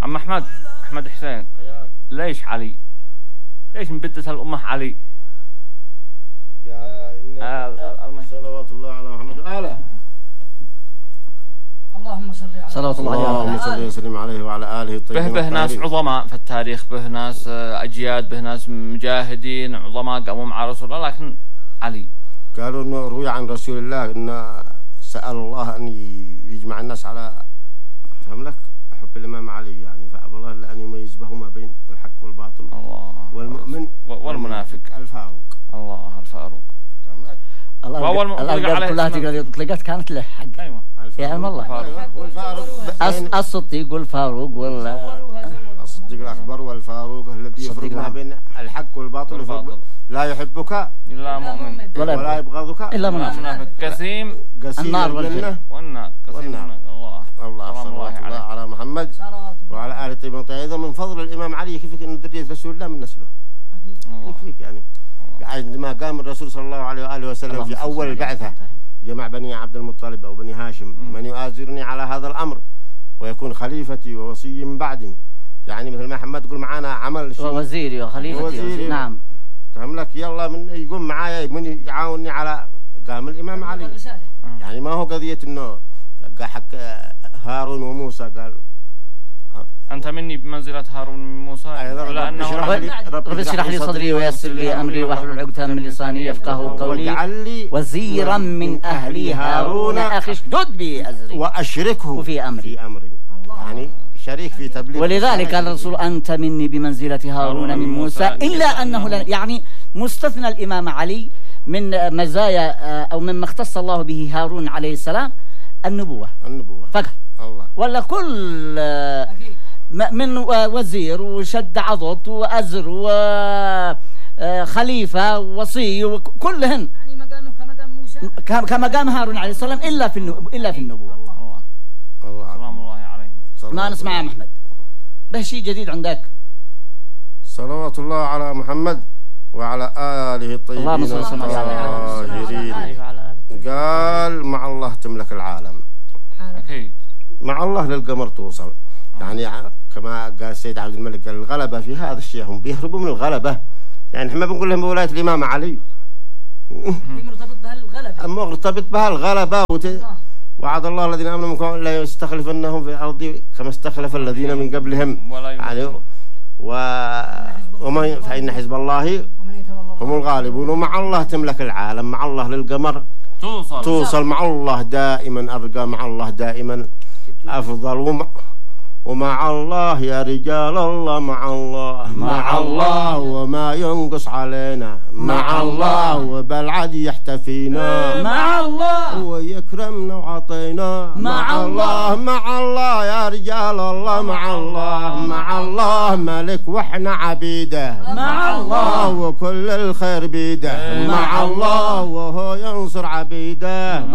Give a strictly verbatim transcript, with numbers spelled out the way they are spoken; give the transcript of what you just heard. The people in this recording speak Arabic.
عم أحمد أحمد حسين ليش علي؟ ليش مبتت الأمة علي؟ يا آه صلوات الله على محمد وآله. اللهم صل على صلوات الله عليه اللهم صل وسلم عليه وعلى آله الطيبين. به به ناس عظماء في التاريخ، به ناس أجياد، به ناس مجاهدين عظماء قاموا مع رسول الله، لكن علي قالوا إنه روي عن رسول الله إنه سأل الله أن يجمع الناس على فهم لك حب الإمام علي، يعني فأبى الله إلا أن يميز بهما بين الحق والباطل الله والمؤمن والمنافق الفاروق. الله الفاروق. الله الألقاب كلها تقدر طلقت كانت له حق. أيوة يا عم الله. الصديق والفاروق ولا الصديق الأكبر والفاروق الذي يفرق ما بين الحق والباطل. والباطل. لا يحبك إلا مؤمن ولا, ولا يبغضك إلا منافق. قسيم النار والجنة والنار. والنار. الله الله صلى الله على, على محمد وعلى آل الطيبين الطاهرين. من فضل الإمام علي يكفيك إنه ذرية رسول الله من نسله. يكفيك يعني. عندما قام الرسول صلى الله عليه وآله وسلم في أول البعثة جمع بني عبد المطلب أو بني هاشم من يؤازرني على هذا الأمر ويكون خليفتي ووصي من بعدي، يعني مثل ما محمد يقول معانا عمل وزيري وخليفتي وزيري. نعم فهم لك يلا من يقوم معايا من يعاونني على قام الإمام علي. يعني ما هو قضية إنه حق هارون وموسى قال أنت مني بمنزلة هارون من موسى، لأنه رب اشرح لي صدري ويسر لي أمري واحلل عقدة من لساني يفقهوا قولي وزيرا من أهلي هارون أخي اشدد به أزري وأشركه في أمري في أمري يعني شريك في تبليغ. ولذلك قال الرسول أنت مني بمنزلة هارون من موسى، إلا أنه يعني مستثنى الإمام علي من مزايا أو مما اختص الله به هارون عليه السلام النبوة النبوة فقط الله. ولا كل من وزير وشد عضد وأزر وخليفة وصي وكلهن يعني مقامه كمقام موسى كمقام هارون عليه السلام إلا في إلا في النبوة. الله الله سلام الله عليه. ما نسمع يا محمد به شيء جديد عندك. صلوات الله على محمد وعلى آله الطيبين الطاهرين. قال مع الله تملك العالم. أكيد مع الله للقمر توصل. يعني كما قال السيد عبد الملك قال الغلبة في هذا الشيء، هم بيهربوا من الغلبة. يعني احنا بنقول لهم بولاية الإمام علي مرتبط بها الغلبة مرتبط بها الغلبة وت... وعد الله الذين آمنوا منكم لا يستخلفنهم في الأرض كما استخلف الذين من قبلهم. يعني و... وما فإن حزب الله هم الغالبون. ومع الله تملك العالم. مع الله للقمر توصل توصل. مع الله دائما أرقى. مع الله دائما أفضل. ومع, ومع الله يا رجال الله مع الله مع الله وما ينقص علينا مع الله وبالعد يحتفينا مع الله ويكرمنا وعطينا مع الله مع الله يا رجال الله مع الله مع الله ملك واحنا عبيده مع الله وكل الخير بيده مع الله وهو ينصر عبيده